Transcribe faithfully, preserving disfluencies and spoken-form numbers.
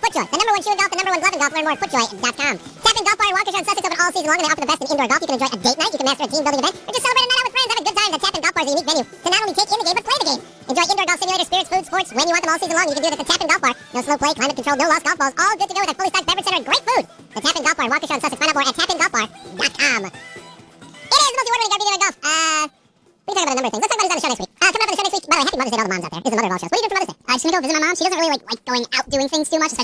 FootJoy, the number one shoe in golf, the number one glove in golf. Learn more at footjoy dot com. Tap In Golf Bar in Waukesha and Sussex open all season long, and they offer the best in indoor golf. You can enjoy a date night, you can master a team building event, or just celebrate a night out with friends. Have a good time. The Tap In Golf Bar is a unique venue to not only take in the game, but play the game. Enjoy indoor golf simulators, spirits, food, sports, when you want them all season long. You can do it at the Tap In Golf Bar. No slow play, climate control, no lost golf balls. All good to go with a fully stocked beverage center and great food. The Tap In Golf Bar in Waukesha and Sussex. Find out more at tap in golf bar dot com. It is the most award-winning garbage in golf. Uh, we can talk about a number of things. Let's talk about who's on the show next week. Uh, coming up on the show next week. By the way, happy Mother's Day to all the moms out there. This is the mother of all shows. What are you doing for Mother's Day? Uh, just gonna go visit my mom. She doesn't really like, like going out doing things too much, especially